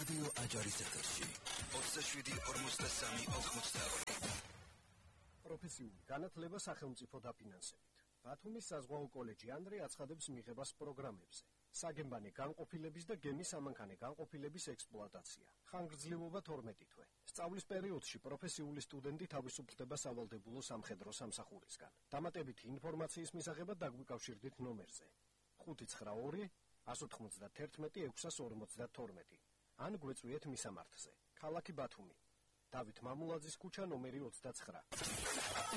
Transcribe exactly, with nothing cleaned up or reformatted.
რადიო აჯარის ეთერში ოცდაშვიდი ორმოცდასამი ოთხმოცდაორი. პროფესიული განათლება სახელმწიფო დაფინანსებით. ბათუმის საზღვაო კოლეჯი ანდრე აცხადებს მიღებას პროგრამებზე. საგემბანი განყოფილების და გემის ამანქანე განყოფილების ექსპლუატაცია. ხანგრძლივობა თორმეტი თვე. სწავლის პერიოდში პროფესიული სტუდენტი თავისუფლდება სავალდებულო სამხედრო სამსახურისგან. დამატებითი ინფორმაციის მისაღებად დაგვიკავშირდით ნომერზე ხუთი ცხრა ორი ათს ოცდაათი ექვსს ორმოცდათორმეტი ან გვეწვიეთ მისამართზე. ქალაქი ბათუმი. დავით მამულაძის ქუჩა ნომერი ოცდაცხრა.